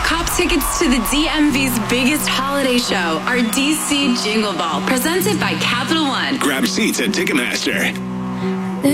Cop tickets to the DMV's biggest holiday show, our DC Jingle Ball, presented by Capital One. Grab seats at Ticketmaster.